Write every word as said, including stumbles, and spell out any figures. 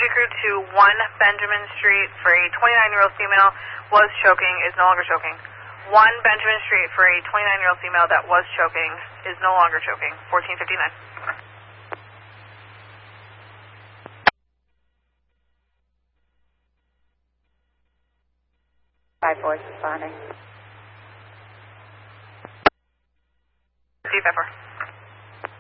Energy crew to one Benjamin Street for a twenty-nine-year-old female was choking, is no longer choking. one Benjamin Street for a twenty-nine-year-old female that was choking is no longer choking. fourteen fifty-nine. five four responding. C five four.